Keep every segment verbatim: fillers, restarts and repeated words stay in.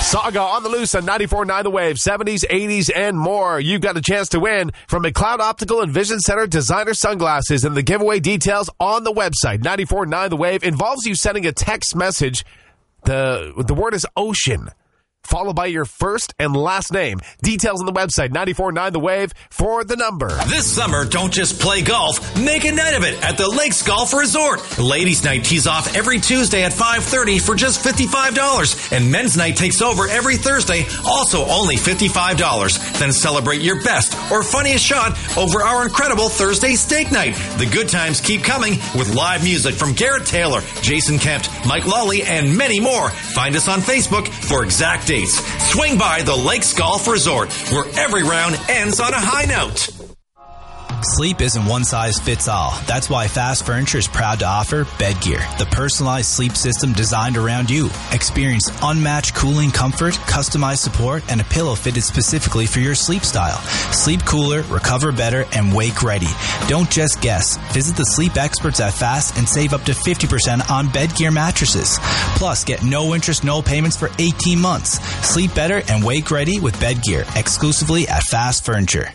Saga on the loose on ninety-four point nine The Wave, seventies, eighties, and more. You've got a chance to win from McLeod Optical and Vision Center designer sunglasses, and the giveaway details on the website. ninety-four point nine The Wave involves you sending a text message. The, the word is ocean, followed by your first and last name. Details on the website, ninety-four point nine The Wave, for the number. This summer, don't just play golf. Make a night of it at the Lakes Golf Resort. Ladies' night tees off every Tuesday at five thirty for just fifty-five dollars. And men's night takes over every Thursday, also only fifty-five dollars. Then celebrate your best or funniest shot over our incredible Thursday steak night. The good times keep coming with live music from Garrett Taylor, Jason Kempt, Mike Lawley, and many more. Find us on Facebook for exact dates. Swing by the Lakes Golf Resort, where every round ends on a high note. Sleep isn't one size fits all. That's why Fast Furniture is proud to offer Bedgear, the personalized sleep system designed around you. Experience unmatched cooling comfort, customized support, and a pillow fitted specifically for your sleep style. Sleep cooler, recover better, and wake ready. Don't just guess. Visit the sleep experts at Fast and save up to fifty percent on Bedgear mattresses. Plus, get no interest, no payments for eighteen months. Sleep better and wake ready with Bedgear, exclusively at Fast Furniture.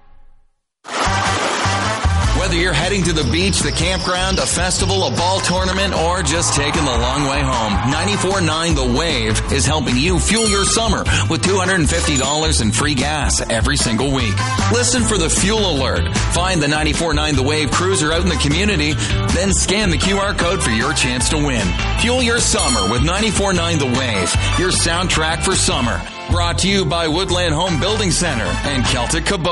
Whether you're heading to the beach, the campground, a festival, a ball tournament, or just taking the long way home, ninety-four point nine The Wave is helping you fuel your summer with two hundred fifty dollars in free gas every single week. Listen for the fuel alert. Find the ninety-four point nine The Wave cruiser out in the community, then scan the Q R code for your chance to win. Fuel your summer with ninety-four point nine The Wave, your soundtrack for summer. Brought to you by Woodland Home Building Center and Celtic Cabot.